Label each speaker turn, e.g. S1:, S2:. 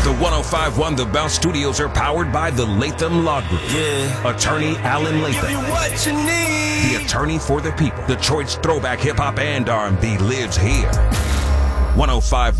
S1: The 105.1 The Bounce Studios are powered by the Latham Law Group.
S2: Yeah.
S1: Attorney Alan Latham.
S2: Give you what you need.
S1: The attorney for the people. Detroit's throwback hip-hop and R&B lives here. 105.